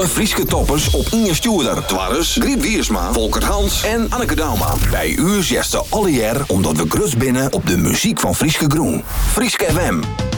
alle Frieske toppers op Inge Stuurder. Twarres, Griet Wiersma, Volker Hans en Anneke Dauma. Bij u zegt ze alle jaar omdat we grut binnen op de muziek van Frieske Groen. Frieske FM.